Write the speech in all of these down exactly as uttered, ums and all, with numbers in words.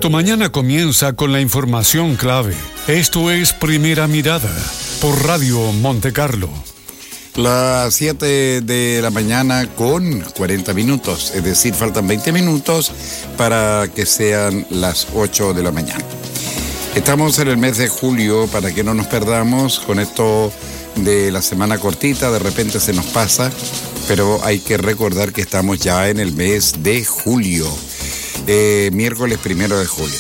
Tu mañana comienza con la información clave. Esto es Primera Mirada por Radio Monte Carlo. Las siete de la mañana con cuarenta minutos, es decir, faltan veinte minutos para que sean las ocho de la mañana. Estamos en el mes de julio, para que no nos perdamos con esto de la semana cortita, de repente se nos pasa, pero hay que recordar que estamos ya en el mes de julio, eh, miércoles primero de julio.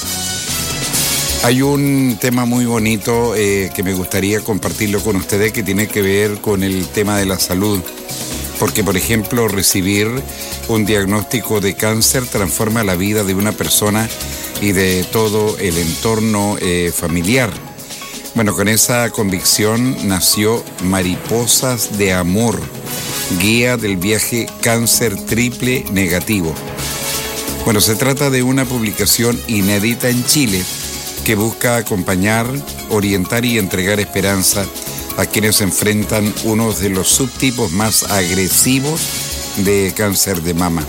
Hay un tema muy bonito eh, que me gustaría compartirlo con ustedes, que tiene que ver con el tema de la salud. Porque, por ejemplo, recibir un diagnóstico de cáncer transforma la vida de una persona y de todo el entorno eh, familiar. Bueno, con esa convicción nació Mariposas de Amor, guía del viaje Cáncer Triple Negativo. Bueno, se trata de una publicación inédita en Chile que busca acompañar, orientar y entregar esperanza a quienes enfrentan uno de los subtipos más agresivos de cáncer de mama.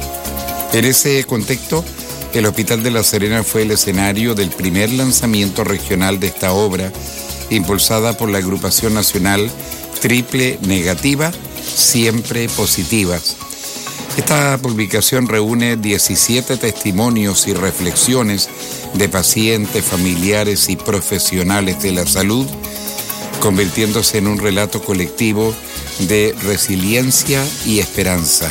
En ese contexto, el Hospital de La Serena fue el escenario del primer lanzamiento regional de esta obra, impulsada por la agrupación nacional Triple Negativa, Siempre Positivas. Esta publicación reúne diecisiete testimonios y reflexiones de pacientes, familiares y profesionales de la salud, convirtiéndose en un relato colectivo de resiliencia y esperanza.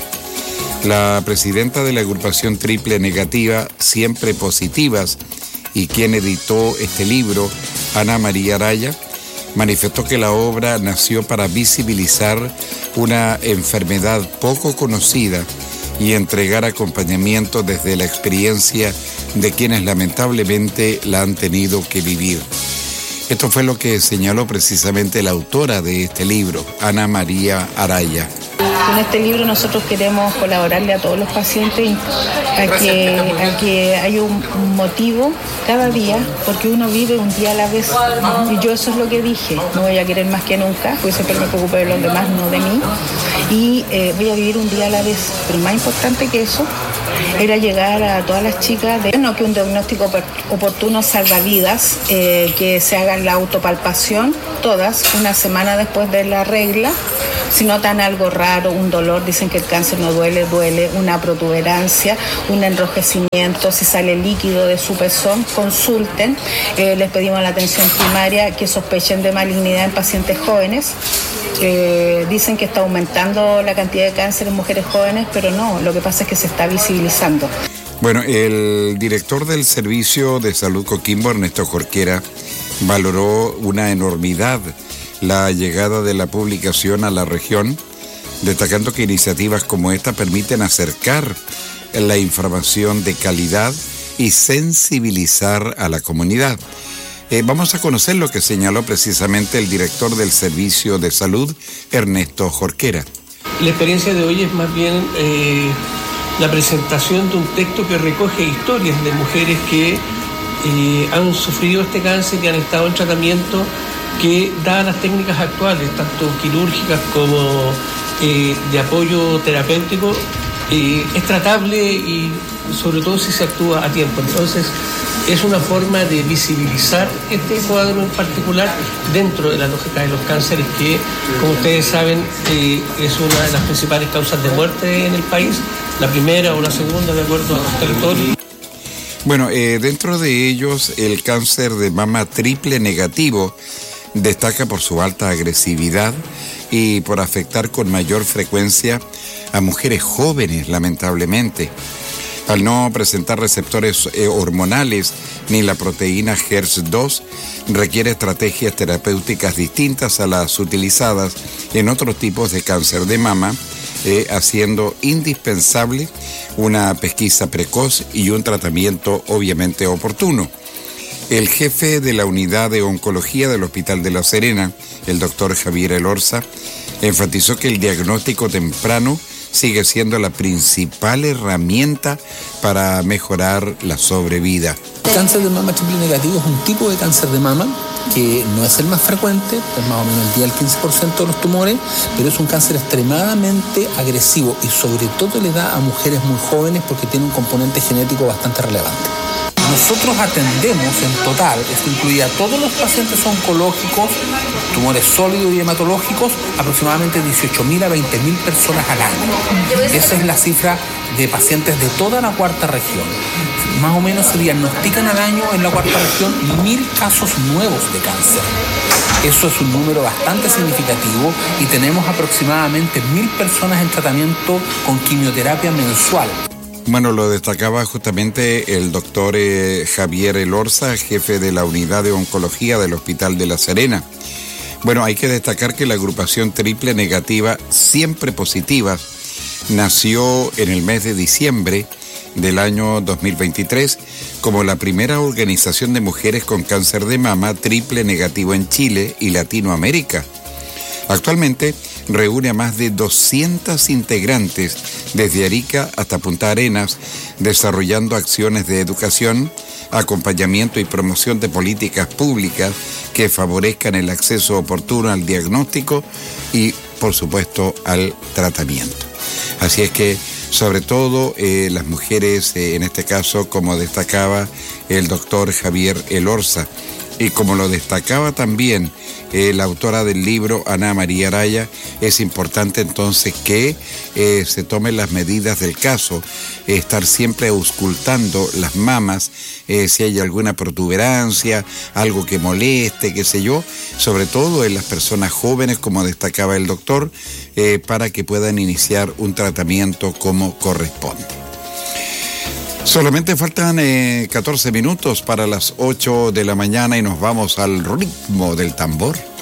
La presidenta de la agrupación Triple Negativa, Siempre Positivas, y quien editó este libro, Ana María Araya, manifestó que la obra nació para visibilizar una enfermedad poco conocida y entregar acompañamiento desde la experiencia de quienes lamentablemente la han tenido que vivir. Esto fue lo que señaló precisamente la autora de este libro, Ana María Araya. Con este libro nosotros queremos colaborarle a todos los pacientes a que, a que haya un, un motivo cada día, porque uno vive un día a la vez. Y yo eso es lo que dije, no voy a querer más que nunca, porque siempre me preocupo de los demás, no de mí. Y eh, voy a vivir un día a la vez. Pero más importante que eso era llegar a todas las chicas, de, no que un diagnóstico oportuno salva vidas, eh, que se hagan la autopalpación, todas, una semana después de la regla. Si notan algo raro, un dolor, dicen que el cáncer no duele, duele, una protuberancia, un enrojecimiento, si sale líquido de su pezón, consulten. Eh, les pedimos a la atención primaria que sospechen de malignidad en pacientes jóvenes. Eh, dicen que está aumentando la cantidad de cáncer en mujeres jóvenes, pero no, lo que pasa es que se está visibilizando. Bueno, el director del Servicio de Salud Coquimbo, Ernesto Jorquera, valoró una enormidad la llegada de la publicación a la región, destacando que iniciativas como esta permiten acercar la información de calidad y sensibilizar a la comunidad. Eh, vamos a conocer lo que señaló precisamente el director del Servicio de Salud, Ernesto Jorquera. La experiencia de hoy es más bien eh, la presentación de un texto que recoge historias de mujeres que eh, han sufrido este cáncer y han estado en tratamiento, que dadas las técnicas actuales, tanto quirúrgicas como eh, de apoyo terapéutico, eh, es tratable y sobre todo si se actúa a tiempo. Entonces es una forma de visibilizar este cuadro en particular dentro de la lógica de los cánceres, que, como ustedes saben, eh, es una de las principales causas de muerte en el país, la primera o la segunda de acuerdo a los territorios. Bueno, eh, dentro de ellos el cáncer de mama triple negativo destaca por su alta agresividad y por afectar con mayor frecuencia a mujeres jóvenes, lamentablemente. Al no presentar receptores eh, hormonales ni la proteína H E R S dos, requiere estrategias terapéuticas distintas a las utilizadas en otros tipos de cáncer de mama, eh, haciendo indispensable una pesquisa precoz y un tratamiento obviamente oportuno. El jefe de la unidad de oncología del Hospital de La Serena, el doctor Javier Elorza, enfatizó que el diagnóstico temprano sigue siendo la principal herramienta para mejorar la sobrevida. El cáncer de mama triple negativo es un tipo de cáncer de mama que no es el más frecuente, es más o menos el diez al quince por ciento de los tumores, pero es un cáncer extremadamente agresivo y sobre todo le da a mujeres muy jóvenes porque tiene un componente genético bastante relevante. Nosotros atendemos en total, esto incluía todos los pacientes oncológicos, tumores sólidos y hematológicos, aproximadamente dieciocho mil a veinte mil personas al año. Esa es la cifra de pacientes de toda la cuarta región. Más o menos se diagnostican al año en la cuarta región mil casos nuevos de cáncer. Eso es un número bastante significativo y tenemos aproximadamente mil personas en tratamiento con quimioterapia mensual. Bueno, lo destacaba justamente el doctor eh, Javier Elorza, jefe de la unidad de oncología del Hospital de La Serena. Bueno, hay que destacar que la agrupación triple negativa Siempre Positivas nació en el mes de diciembre del año dos mil veintitrés como la primera organización de mujeres con cáncer de mama triple negativo en Chile y Latinoamérica. Actualmente reúne a más de doscientos integrantes desde Arica hasta Punta Arenas, desarrollando acciones de educación, acompañamiento y promoción de políticas públicas que favorezcan el acceso oportuno al diagnóstico y, por supuesto, al tratamiento. Así es que, sobre todo, eh, las mujeres, eh, en este caso, como destacaba el doctor Javier Elorza, y como lo destacaba también eh, la autora del libro, Ana María Araya, es importante entonces que eh, se tomen las medidas del caso, eh, estar siempre auscultando las mamas, eh, si hay alguna protuberancia, algo que moleste, qué sé yo, sobre todo en las personas jóvenes, como destacaba el doctor, eh, para que puedan iniciar un tratamiento como corresponde. Solamente faltan eh, catorce minutos para las ocho de la mañana y nos vamos al ritmo del tambor.